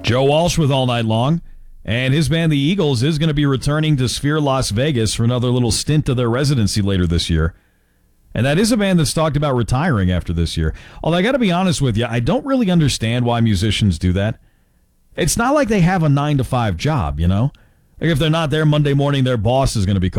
Joe Walsh with All Night Long. And his band, the Eagles, is going to be returning to Sphere Las Vegas for another little stint of their residency later this year. And that is a band that's talked about retiring after this year. Although I got to be honest with you, I don't really understand why musicians do that. It's not like they have a 9-to-5 job, you know? Like if they're not there Monday morning, their boss is going to be